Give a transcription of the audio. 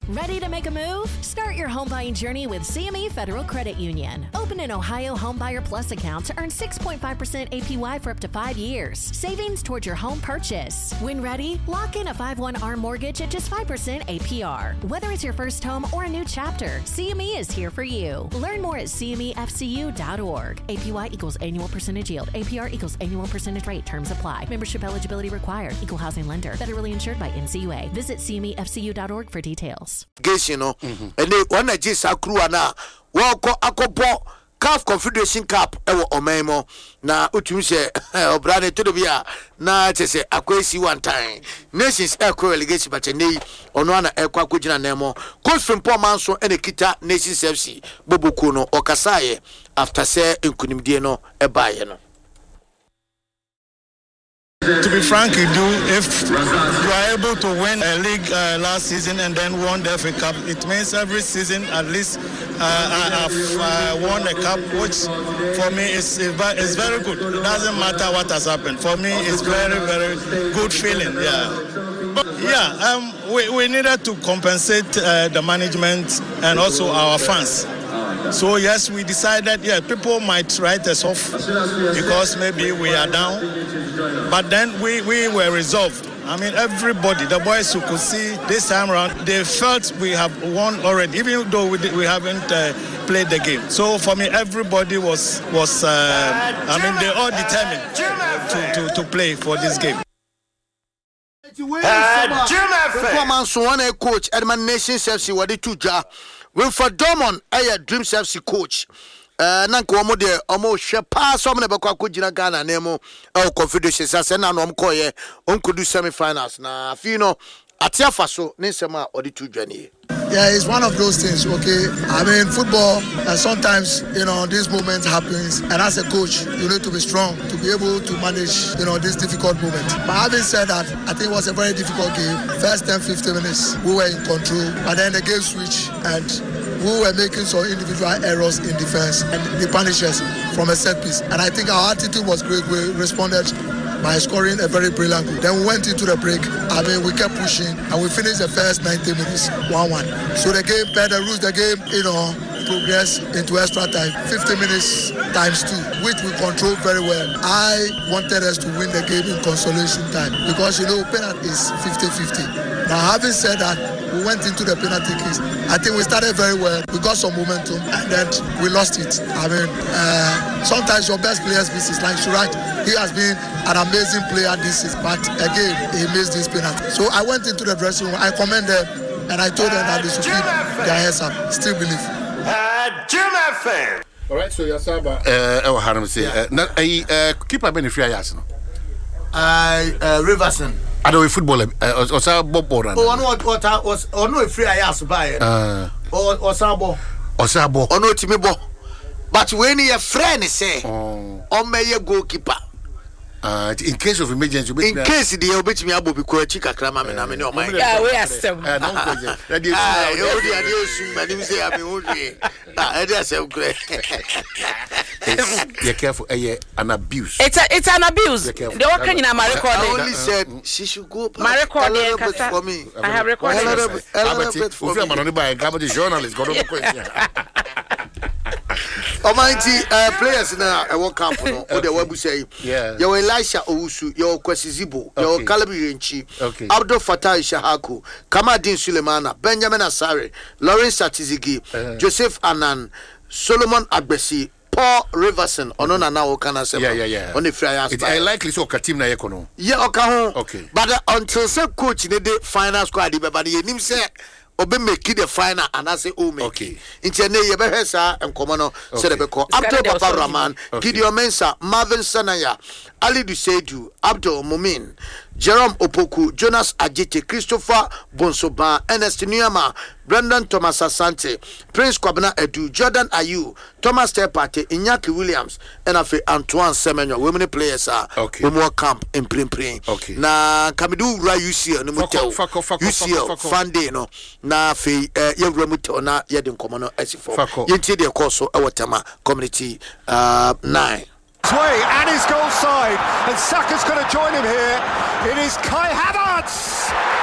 Ready to make a move? Start your home buying journey with CME Federal Credit Union. Open an Ohio Homebuyer Plus account to earn 6.5% APY for up to 5 years. Savings towards your home purchase. When ready, lock in a 5/1 ARM mortgage at just 5% APR. Whether it's your first home or a new chapter, CME is here for you. Learn more at cmefcu.org. APY equals annual percentage yield. APR equals annual percentage rate. Terms apply. Membership eligibility required. Equal housing lender. Federally insured by NCUA. Visit cmefcu.org for details. You know, and they one I just accrue na walk akopo CAF Confederation Cup ewo omemo na utumi se obrane to bia na chese akwesi one time nations equal relegation but nei ono na ekwa kugina nemo Coach Paul Manso ene kita Nations FC boboku no okasaye after say nkunimdie no ebaye no. To be frank, if you are able to win a league last season and then won the FA Cup, it means every season at least I've won a cup, which for me is very good. It doesn't matter what has happened. For me, it's very, very good feeling. We needed to compensate the management and also our fans. So yes, we decided, people might write us off because maybe we are down. But then we were resolved. I mean, everybody, the boys who could see this time around, they felt we have won already, even though we haven't played the game. So for me, everybody was they all determined to play for this game. Coach Edmund Nations FC wadi tuja Wilfred Dormon Dreams FC coach nanka omo de omo hwe pa so me bekwa kugina Ghana nemo Confederation sase na no omkoye onkodu semi-finals na afino atiafa so nsema odi tudwane. Yeah, it's one of those things, okay? I mean, football, and sometimes, this moment happens, and as a coach, you need to be strong to be able to manage, this difficult moment. But having said that, I think it was a very difficult game. First 10-15 minutes, we were in control, but then the game switched, and we were making some individual errors in defense, and they punished us from a set piece. And I think our attitude was great. We responded by scoring a very brilliant goal. Then we went into the break. I mean, we kept pushing, and we finished the first 90 minutes 1-1. So the game, per the rules, the game, progressed into extra time, 50 minutes times 2, which we controlled very well. I wanted us to win the game in consolation time because, penalty is 50-50. Now, having said that, we went into the penalty kicks. I think we started very well. We got some momentum, and then we lost it. I mean, sometimes your best players miss it. Like Suraj, he has been an amazing player this season, but again, he missed this penalty. So I went into the dressing room. I commended them, and I told them that they should keep their heads up. Still believe. All right, so Yasaba. Haram say, keeper benefit no. Riverson. I don't football. Osa bobo na. What no free ayas buy. Osabo. Ono timibo. But when your friend say, meye goalkeeper. In case of emergency, in case the obey me abo because chika krama me na me no mind. Yeah, we are some. Be careful, an abuse. It's an abuse. The all can in my record. I only said she should go. My record for me. I have recorded. Almighty players now I walk up no or the wabu say you Elisha Owusu, your Kwesizibo, your Calabi Renchi, Abdul Fattah Shahaku, Kamadin Sulemana, Benjamin Asare, Lawrence Satizigi, Joseph Anan, Solomon Agbesi, Paul Riverson, Onona now can say on the free ass. It's likely so team na yekono. Okay. But until some coach in the final squad, but he him say obe make the final and I say make intene ye be hesa enkomo no se de be ko Abdul Papa Rahman, Gideon Mensah, Marvin Sanaya, Ali Dusedu, Abdul Mumin, Jerome Opoku, Jonas Ajite, Christopher Bonsoba, Ernest Nuyama, Brendan Thomas Asante, Prince Kwabena Edu, Jordan Ayu, Thomas Tepate, Inyaki Williams, and Afe Antoine Semenyo. Women players are more camp in Prim. Na Kamidu Ra UCL no motel. UCL Fande no na Afe Yewremuto na Yedin Komono SC4. Yenti de course Awatama Community 9. Way and his goal side, and Saka's going to join him here. It is Kai Havertz.